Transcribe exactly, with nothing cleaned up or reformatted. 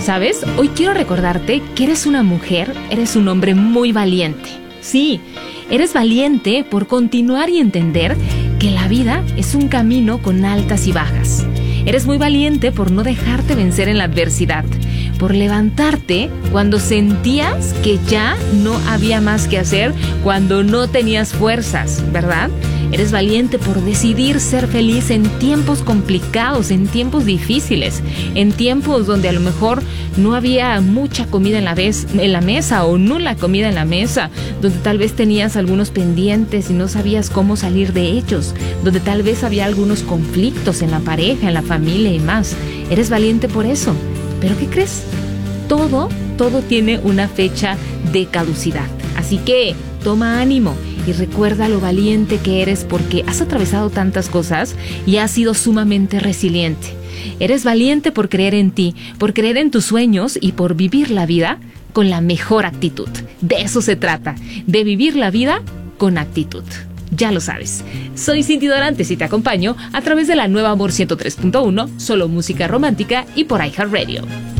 ¿Sabes? Hoy quiero recordarte que eres una mujer, eres un hombre muy valiente. Sí, eres valiente por continuar y entender que la vida es un camino con altas y bajas. Eres muy valiente por no dejarte vencer en la adversidad, por levantarte cuando sentías que ya no había más que hacer, cuando no tenías fuerzas, ¿verdad? Eres valiente por decidir ser feliz en tiempos complicados, en tiempos difíciles, en tiempos donde a lo mejor no había mucha comida en la, vez, en la mesa o nula comida en la mesa, donde tal vez tenías algunos pendientes y no sabías cómo salir de ellos, donde tal vez había algunos conflictos en la pareja, en la familia y más. Eres valiente por eso. ¿Pero qué crees? Todo, todo tiene una fecha de caducidad. Así que toma ánimo y recuerda lo valiente que eres porque has atravesado tantas cosas y has sido sumamente resiliente. Eres valiente por creer en ti, por creer en tus sueños y por vivir la vida con la mejor actitud. De eso se trata, de vivir la vida con actitud. Ya lo sabes. Soy Cindy Dorantes y te acompaño a través de la nueva Amor ciento tres punto uno, solo música romántica y por iHeartRadio.